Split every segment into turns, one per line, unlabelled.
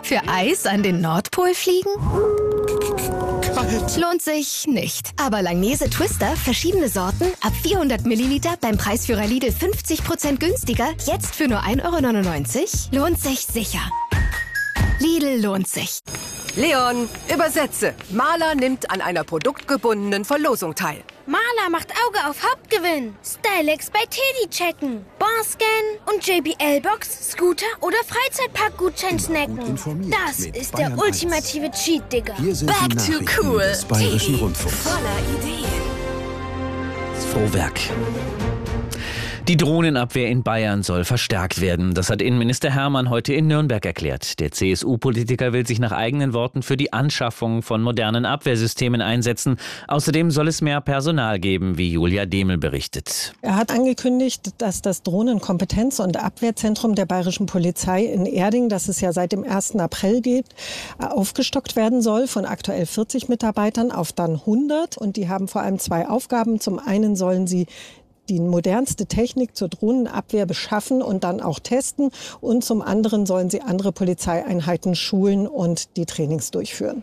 Für Eis an den Nordpol fliegen?
Kalt.
Lohnt sich nicht. Aber Langnese Twister, verschiedene Sorten, ab 400 Milliliter beim Preisführer Lidl 50% günstiger, jetzt für nur 1,99 €, lohnt sich sicher. Lidl lohnt sich.
Leon, übersetze. Maler nimmt an einer produktgebundenen Verlosung teil.
Maler macht Auge auf Hauptgewinn. Stylex bei Teddy checken. Barscan und JBL-Box, Scooter oder Freizeitpark-Gutschein snacken. Das ist der ultimative Cheat, Digga.
Back to cool.
Des Bayerischen Rundfunks.
Voller Ideen.
Das Frohwerk. Die Drohnenabwehr in Bayern soll verstärkt werden. Das hat Innenminister Hermann heute in Nürnberg erklärt. Der CSU-Politiker will sich nach eigenen Worten für die Anschaffung von modernen Abwehrsystemen einsetzen. Außerdem soll es mehr Personal geben, wie Julia Demel berichtet.
Er hat angekündigt, dass das Drohnenkompetenz- und Abwehrzentrum der Bayerischen Polizei in Erding, das es ja seit dem 1. April gibt, aufgestockt werden soll von aktuell 40 Mitarbeitern auf dann 100. Und die haben vor allem zwei Aufgaben. Zum einen sollen sie die modernste Technik zur Drohnenabwehr beschaffen und dann auch testen. Und zum anderen sollen sie andere Polizeieinheiten schulen und die Trainings durchführen.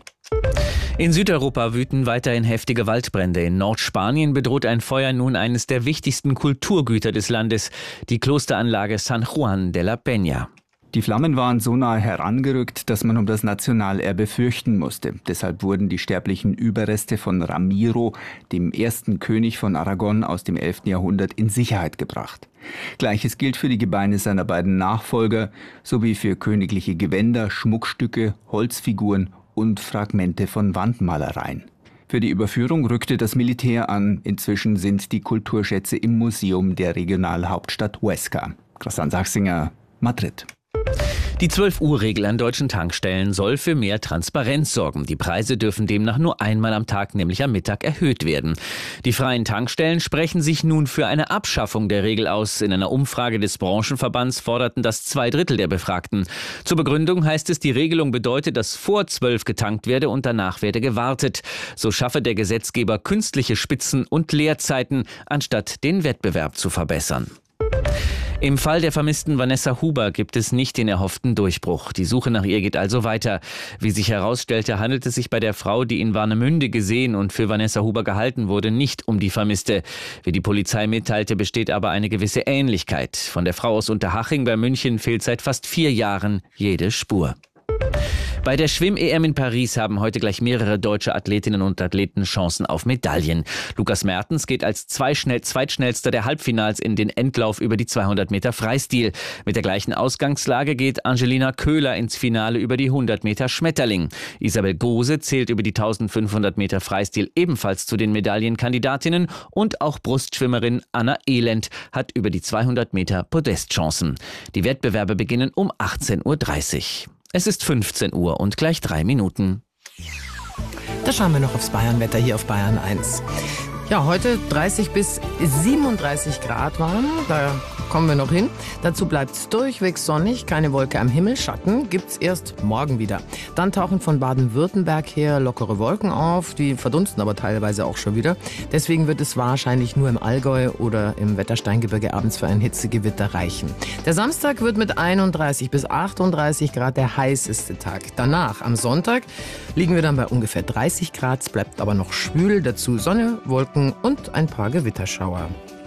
In Südeuropa wüten weiterhin heftige Waldbrände. In Nordspanien bedroht ein Feuer nun eines der wichtigsten Kulturgüter des Landes, die Klosteranlage San Juan de la Peña.
Die Flammen waren so nahe herangerückt, dass man um das Nationalerbe fürchten musste. Deshalb wurden die sterblichen Überreste von Ramiro, dem ersten König von Aragon aus dem 11. Jahrhundert, in Sicherheit gebracht. Gleiches gilt für die Gebeine seiner beiden Nachfolger sowie für königliche Gewänder, Schmuckstücke, Holzfiguren und Fragmente von Wandmalereien. Für die Überführung rückte das Militär an. Inzwischen sind die Kulturschätze im Museum der Regionalhauptstadt Huesca. Christian Sachsinger, Madrid.
Die 12-Uhr-Regel an deutschen Tankstellen soll für mehr Transparenz sorgen. Die Preise dürfen demnach nur einmal am Tag, nämlich am Mittag, erhöht werden. Die freien Tankstellen sprechen sich nun für eine Abschaffung der Regel aus. In einer Umfrage des Branchenverbands forderten das 2/3 der Befragten. Zur Begründung heißt es, die Regelung bedeutet, dass vor 12 getankt werde und danach werde gewartet. So schaffe der Gesetzgeber künstliche Spitzen und Leerzeiten, anstatt den Wettbewerb zu verbessern. Im Fall der vermissten Vanessa Huber gibt es nicht den erhofften Durchbruch. Die Suche nach ihr geht also weiter. Wie sich herausstellte, handelt es sich bei der Frau, die in Warnemünde gesehen und für Vanessa Huber gehalten wurde, nicht um die Vermisste. Wie die Polizei mitteilte, besteht aber eine gewisse Ähnlichkeit. Von der Frau aus Unterhaching bei München fehlt seit fast 4 Jahren jede Spur. Bei der Schwimm-EM in Paris haben heute gleich mehrere deutsche Athletinnen und Athleten Chancen auf Medaillen. Lukas Mertens geht als Zweitschnellster der Halbfinals in den Endlauf über die 200 Meter Freistil. Mit der gleichen Ausgangslage geht Angelina Köhler ins Finale über die 100 Meter Schmetterling. Isabel Gose zählt über die 1500 Meter Freistil ebenfalls zu den Medaillenkandidatinnen und auch Brustschwimmerin Anna Elend hat über die 200 Meter Podestchancen. Die Wettbewerbe beginnen um 18:30 Uhr. Es ist 15 Uhr und gleich 3 Minuten.
Da schauen wir noch aufs Bayernwetter hier auf Bayern 1. Ja, heute 30 bis 37 Grad warm, da kommen wir noch hin. Dazu bleibt es durchwegs sonnig, keine Wolke am Himmel, Schatten gibt's erst morgen wieder. Dann tauchen von Baden-Württemberg her lockere Wolken auf, die verdunsten aber teilweise auch schon wieder. Deswegen wird es wahrscheinlich nur im Allgäu oder im Wettersteingebirge abends für ein Hitzegewitter reichen. Der Samstag wird mit 31 bis 38 Grad der heißeste Tag. Danach, am Sonntag, liegen wir dann bei ungefähr 30 Grad, es bleibt aber noch schwül, dazu Sonne, Wolken und ein paar Gewitterschauer.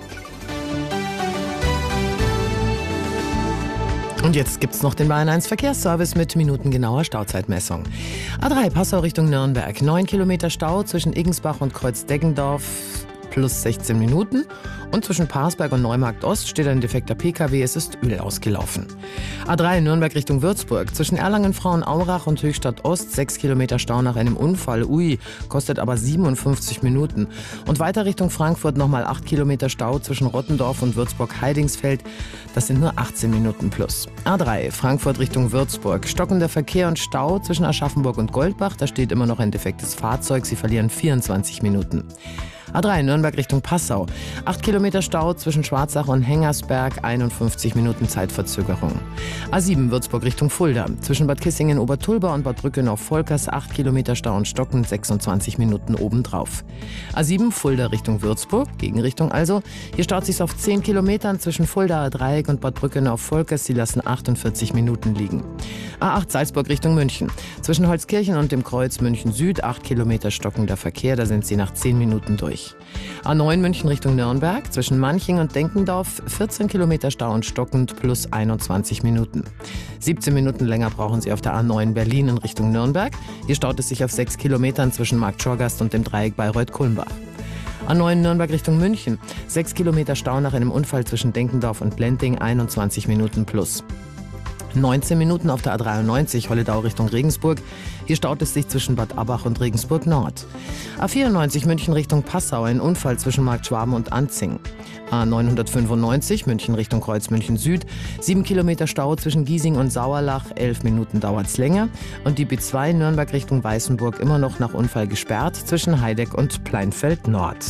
Und jetzt gibt's noch den Bayern 1 Verkehrsservice mit minutengenauer Stauzeitmessung. A3 Passau Richtung Nürnberg, 9 Kilometer Stau zwischen Igensbach und Kreuz-Deggendorf, plus 16 Minuten. Und zwischen Parsberg und Neumarkt Ost steht ein defekter PKW, es ist Öl ausgelaufen. A3 Nürnberg Richtung Würzburg, zwischen Erlangen-Frauenaurach und Höchstadt Ost, 6 Kilometer Stau nach einem Unfall. Ui, kostet aber 57 Minuten. Und weiter Richtung Frankfurt nochmal 8 Kilometer Stau zwischen Rottendorf und Würzburg-Heidingsfeld. Das sind nur 18 Minuten plus. A3 Frankfurt Richtung Würzburg, stockender Verkehr und Stau zwischen Aschaffenburg und Goldbach. Da steht immer noch ein defektes Fahrzeug, Sie verlieren 24 Minuten. A3 Nürnberg Richtung Passau. 8 Kilometer Stau zwischen Schwarzach und Hengersberg, 51 Minuten Zeitverzögerung. A7 Würzburg Richtung Fulda. Zwischen Bad Kissingen-Obertulba und Bad Brückenau-Volkers 8 Kilometer Stau und Stocken, 26 Minuten obendrauf. A7 Fulda Richtung Würzburg, Gegenrichtung also. Hier staut sich's auf 10 Kilometern zwischen Fuldaer Dreieck und Bad Brückenau-Volkers. Sie lassen 48 Minuten liegen. A8 Salzburg Richtung München. Zwischen Holzkirchen und dem Kreuz München Süd 8 Kilometer stockender Verkehr, da sind Sie nach 10 Minuten durch. A9 München Richtung Nürnberg. Zwischen Manching und Denkendorf 14 Kilometer Stau und stockend plus 21 Minuten. 17 Minuten länger brauchen Sie auf der A9 Berlin in Richtung Nürnberg. Hier staut es sich auf 6 Kilometern zwischen Marktschorgast und dem Dreieck Bayreuth-Kulmbach. A9 Nürnberg Richtung München. 6 Kilometer Stau nach einem Unfall zwischen Denkendorf und Blending, 21 Minuten plus. 19 Minuten auf der A93 Holledau Richtung Regensburg. Hier staut es sich zwischen Bad Abbach und Regensburg Nord. A94 München Richtung Passau, ein Unfall zwischen Markt Schwaben und Anzing. A995 München Richtung Kreuz München Süd. 7 Kilometer Stau zwischen Giesing und Sauerlach, 11 Minuten dauert's länger. Und die B2 Nürnberg Richtung Weißenburg immer noch nach Unfall gesperrt zwischen Heideck und Pleinfeld Nord.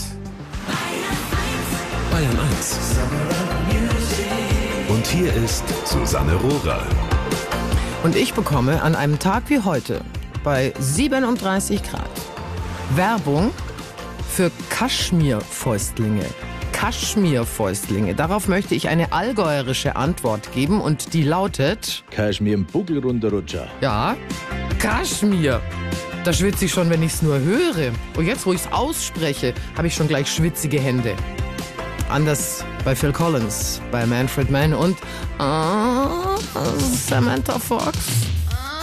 Bayern 1. Und hier ist Susanne Rohrer.
Und ich bekomme an einem Tag wie heute bei 37 Grad Werbung für Kaschmirfäustlinge. Kaschmirfäustlinge. Darauf möchte ich eine allgäuerische Antwort geben und die lautet...
Kaschmir im Buckel runterrutscher.
Ja, Kaschmir. Da schwitze ich schon, wenn ich es nur höre. Und jetzt, wo ich es ausspreche, habe ich schon gleich schwitzige Hände. Anders bei Phil Collins, bei Manfred Mann und Samantha Fox.